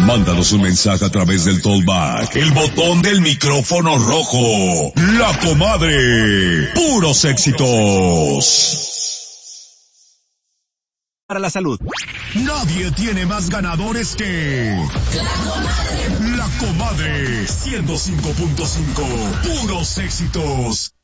Mándanos un mensaje a través del Tollback, el botón del micrófono rojo. La Comadre. Puros éxitos. Para la salud. Nadie tiene más ganadores que La Comadre 105.5. Puros éxitos.